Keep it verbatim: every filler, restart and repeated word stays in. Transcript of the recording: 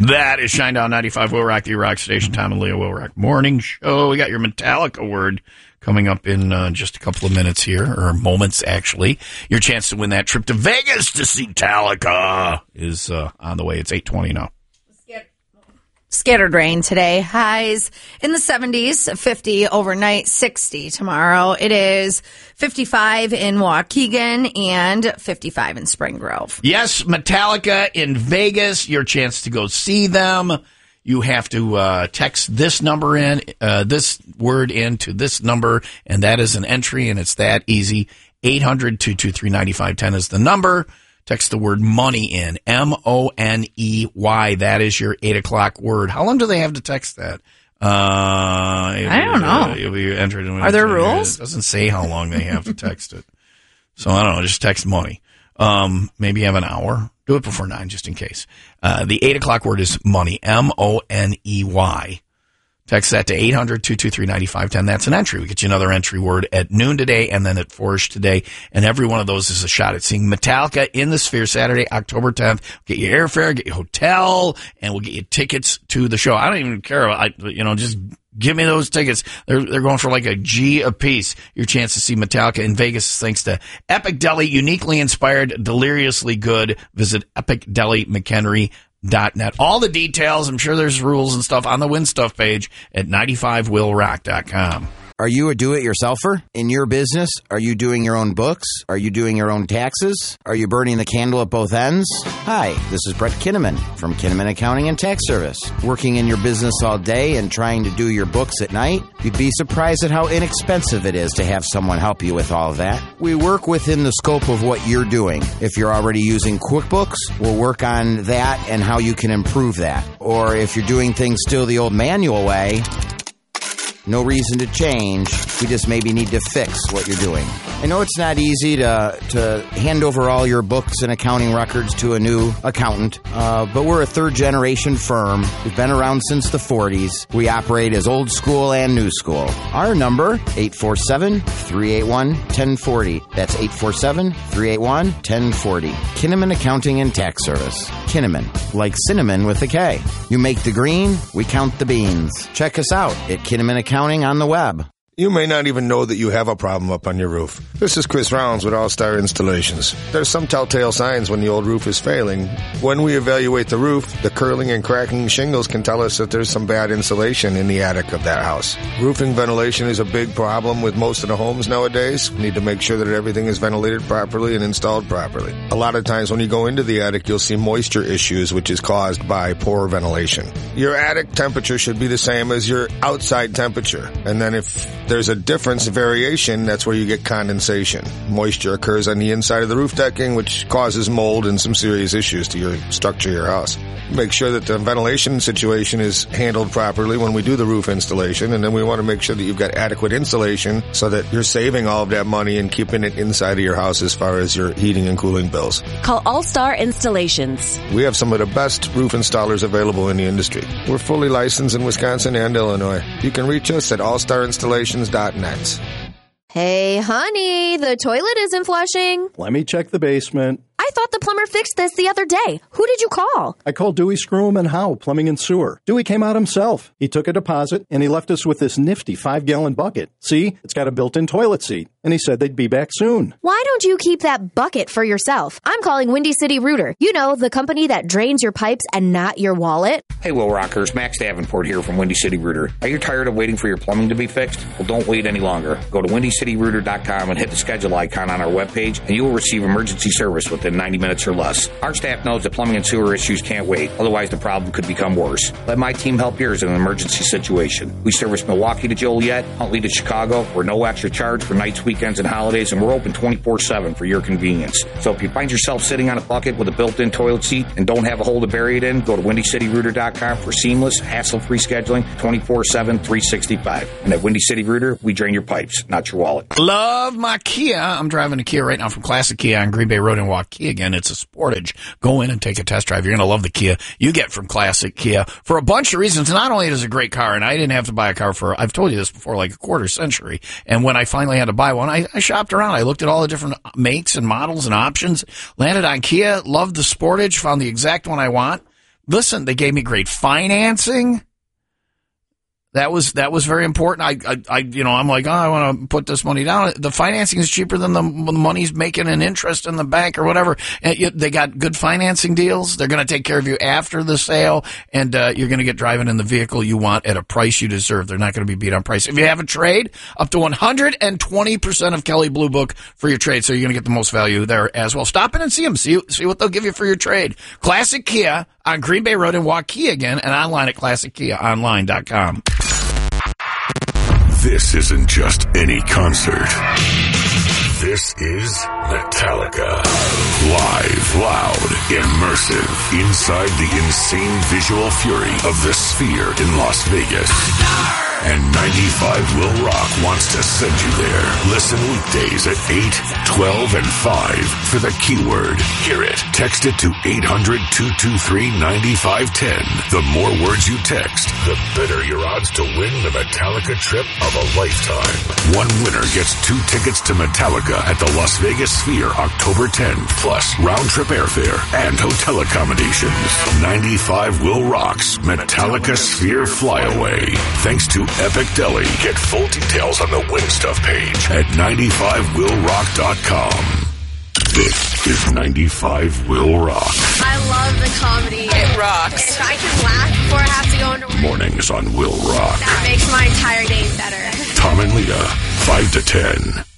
That is Shinedown ninety-five Will Rock, the rock station. Tom and Leo Will Rock Morning Show. We got your Metallica word coming up in uh, just a couple of minutes here, or moments, actually. Your chance to win that trip to Vegas to see Metallica is uh, on the way. It's eight twenty now. Scattered rain today. Highs in the seventies, fifty overnight, sixty tomorrow. It is fifty-five in Waukegan and fifty-five in Spring Grove. Yes, Metallica in Vegas. Your chance to go see them. You have to uh, text this number in, uh, this word in to this number, and that is an entry, and it's that easy. eight hundred, two two three, nine five one zero is the number. Text the word money in, M O N E Y. That is your eight o'clock word. How long do they have to text that? Uh, I don't know. You'll be entered in. Are there rules? It doesn't say how long they have to text it. So I don't know. Just text money. Um, maybe you have an hour. Do it before nine, just in case. Uh, the eight o'clock word is money, M O N E Y. Text that to eight hundred, two two three, nine five one zero. That's an entry. We get you another entry word at noon today and then at four-ish today. And every one of those is a shot at seeing Metallica in the Sphere Saturday, October tenth. Get your airfare, get your hotel, and we'll get you tickets to the show. I don't even care. I, you know, just give me those tickets. They're, they're going for like a G a piece. Your chance to see Metallica in Vegas thanks to Epic Deli, uniquely inspired, deliriously good. Visit Epic Deli McHenry dot net. All the details, I'm sure there's rules and stuff on the Win Stuff page at ninety-five will rock dot com. Are you a do-it-yourselfer in your business? Are you doing your own books? Are you doing your own taxes? Are you burning the candle at both ends? Hi, this is Brett Kinnaman from Kinnaman Accounting and Tax Service. Working in your business all day and trying to do your books at night? You'd be surprised at how inexpensive it is to have someone help you with all of that. We work within the scope of what you're doing. If you're already using QuickBooks, we'll work on that and how you can improve that. Or if you're doing things still the old manual way, no reason to change. We just maybe need to fix what you're doing. I know it's not easy to to hand over all your books and accounting records to a new accountant, uh, but we're a third-generation firm. We've been around since the forties. We operate as old school and new school. Our number, eight four seven, three eight one, one zero four zero. That's eight four seven, three eight one, one zero four zero. Kinnaman Accounting and Tax Service. Kinnaman, like cinnamon with a K. You make the green, we count the beans. Check us out at Kinnaman Accounting on the web. You may not even know that you have a problem up on your roof. This is Chris Rounds with All Star Installations. There's some telltale signs when the old roof is failing. When we evaluate the roof, the curling and cracking shingles can tell us that there's some bad insulation in the attic of that house. Roofing ventilation is a big problem with most of the homes nowadays. We need to make sure that everything is ventilated properly and installed properly. A lot of times when you go into the attic, you'll see moisture issues, which is caused by poor ventilation. Your attic temperature should be the same as your outside temperature. And then if there's a difference, a variation, that's where you get condensation. Moisture occurs on the inside of the roof decking, which causes mold and some serious issues to your structure, your house. Make sure that the ventilation situation is handled properly when we do the roof installation, and then we want to make sure that you've got adequate insulation so that you're saving all of that money and keeping it inside of your house as far as your heating and cooling bills. Call All Star Installations. We have some of the best roof installers available in the industry. We're fully licensed in Wisconsin and Illinois. You can reach us at all star installations dot net. Hey, honey, the toilet isn't flushing. Let me check the basement. I thought the plumber fixed this the other day. Who did you call? I called Dewey Screwham and Howe, Plumbing and Sewer. Dewey came out himself. He took a deposit, and he left us with this nifty five-gallon bucket. See? It's got a built-in toilet seat. And he said they'd be back soon. Why don't you keep that bucket for yourself? I'm calling Windy City Rooter. You know, the company that drains your pipes and not your wallet. Hey, Will Rockers. Max Davenport here from Windy City Rooter. Are you tired of waiting for your plumbing to be fixed? Well, don't wait any longer. Go to windy city rooter dot com and hit the schedule icon on our webpage, and you will receive emergency service within ninety minutes or less. Our staff knows that plumbing and sewer issues can't wait. Otherwise, the problem could become worse. Let my team help yours in an emergency situation. We service Milwaukee to Joliet, Huntley to Chicago. We're no extra charge for nights, weekends, and holidays, and we're open twenty-four seven for your convenience. So if you find yourself sitting on a bucket with a built-in toilet seat and don't have a hole to bury it in, go to windy city rooter dot com for seamless, hassle-free scheduling twenty-four seven, three sixty-five. And at Windy City Rooter, we drain your pipes, not your wallet. Love my Kia. I'm driving a Kia right now from Classic Kia on Green Bay Road in Waukegan. It's a Sportage. Go in and take a test drive. You're going to love the Kia you get from Classic Kia for a bunch of reasons. Not only is it a great car, and I didn't have to buy a car for, I've told you this before, like a quarter century. And when I finally had to buy one, I, I shopped around. I looked at all the different makes and models and options, landed on Kia, loved the Sportage, found the exact one I want. listen, they gave me great financing. That was that was very important. I, I, I you know, I'm like, oh, I want to put this money down. The financing is cheaper than the, the money's making an interest in the bank or whatever. And you, they got good financing deals. They're going to take care of you after the sale, and uh, you're going to get driving in the vehicle you want at a price you deserve. They're not going to be beat on price. If you have a trade, up to one hundred twenty percent of Kelley Blue Book for your trade, so you're going to get the most value there as well. Stop in and see them. See, see what they'll give you for your trade. Classic Kia on Green Bay Road in Waukegan, and online at classic kia online dot com. This isn't just any concert. This is Metallica. Live, loud, immersive, inside the insane visual fury of the Sphere in Las Vegas. And ninety-five Will Rock wants to send you there. Listen weekdays at eight, twelve, and five for the keyword. Hear it. Text it to eight hundred, two two three, nine five one zero. The more words you text, the better your odds to win the Metallica trip of a lifetime. One winner gets two tickets to Metallica at the Las Vegas Sphere October tenth, plus round-trip airfare and hotel accommodations. ninety-five Will Rock's Metallica Sphere Flyaway. Thanks to Epic Deli. Get full details on the Win Stuff page at ninety-five will rock dot com. This is ninety-five Will Rock. I love the comedy. It rocks. If I can laugh before I have to go into work. Mornings on Will Rock. That makes my entire day better. Tom and Leah, five to ten.